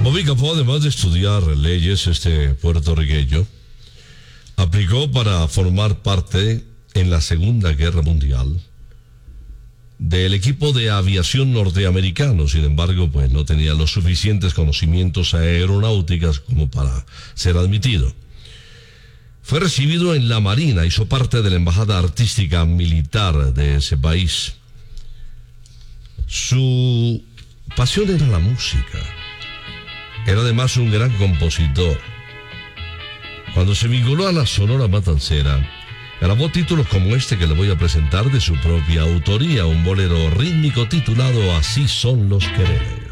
Bobby Capó, además de estudiar leyes, puertorriqueño, aplicó para formar parte en la Segunda Guerra Mundial del equipo de aviación norteamericano. Sin embargo, pues no tenía los suficientes conocimientos aeronáuticos como para ser admitido. Fue recibido en la Marina, hizo parte de la embajada artística militar de ese país. Su pasión era la música. Era además un gran compositor. Cuando se vinculó a la Sonora Matancera, grabó títulos como este que le voy a presentar de su propia autoría, un bolero rítmico titulado Así son los quereres.